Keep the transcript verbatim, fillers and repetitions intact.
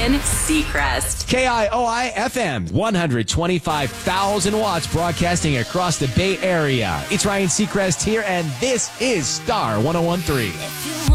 Ryan Seacrest. K I O I F M, one hundred twenty-five thousand watts broadcasting across the Bay Area. It's Ryan Seacrest here, and this is Star one oh one three.